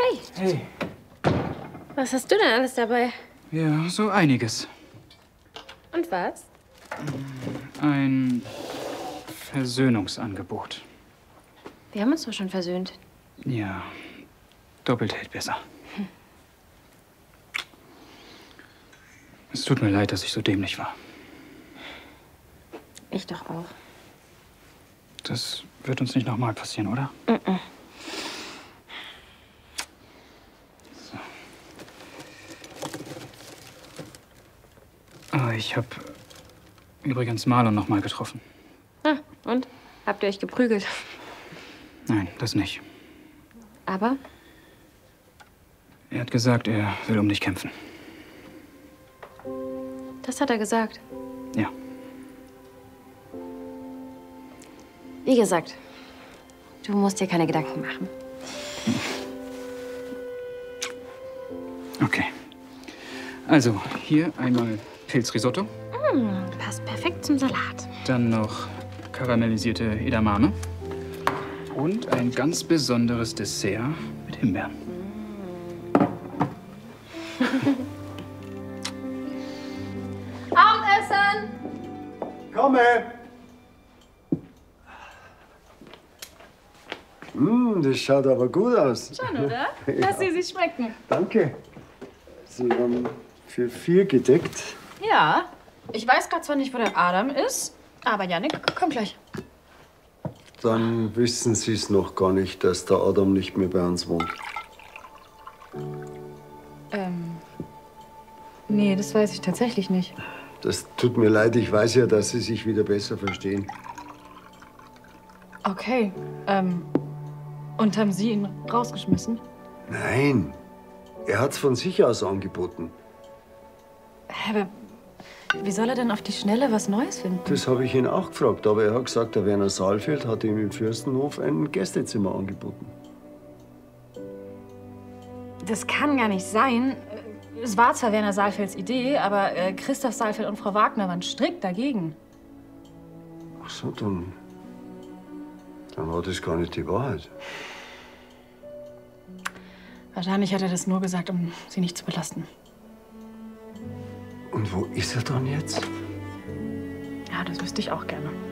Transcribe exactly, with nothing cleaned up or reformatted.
Hi. Hey. Was hast du denn alles dabei? Ja, so einiges. Und was? Ein Versöhnungsangebot. Wir haben uns doch schon versöhnt. Ja, doppelt hält besser. Hm. Es tut mir leid, dass ich so dämlich war. Ich doch auch. Das wird uns nicht nochmal passieren, oder? Mm-mm. So. Ah, ich habe übrigens Marlon noch mal getroffen. Ah, und? Habt ihr euch geprügelt? Nein, das nicht. Aber? Er hat gesagt, er will um dich kämpfen. Das hat er gesagt. Ja. Wie gesagt, du musst dir keine Gedanken machen. Okay. Also, hier einmal Pilzrisotto. Mm, passt perfekt zum Salat. Dann noch karamellisierte Edamame. Und ein ganz besonderes Dessert mit Himbeeren. Abendessen! Komme! Mm, das schaut aber gut aus. Schon, oder? Lass sie sich schmecken. Danke. Sie haben für vier gedeckt. Ja. Ich weiß gerade zwar nicht, wo der Adam ist, aber Jannik, komm gleich. Dann wissen Sie es noch gar nicht, dass der Adam nicht mehr bei uns wohnt. Ähm. Nee, das weiß ich tatsächlich nicht. Das tut mir leid, ich weiß ja, dass Sie sich wieder besser verstehen. Okay. Ähm. Und haben Sie ihn rausgeschmissen? Nein, er hat's von sich aus angeboten. Aber wie soll er denn auf die Schnelle was Neues finden? Das habe ich ihn auch gefragt, aber er hat gesagt, der Werner Saalfeld hat ihm im Fürstenhof ein Gästezimmer angeboten. Das kann gar nicht sein. Es war zwar Werner Saalfelds Idee, aber äh, Christoph Saalfeld und Frau Wagner waren strikt dagegen. Ach so, dann, dann war das gar nicht die Wahrheit. Wahrscheinlich hat er das nur gesagt, um sie nicht zu belasten. Und wo ist er dann jetzt? Ja, das wüsste ich auch gerne.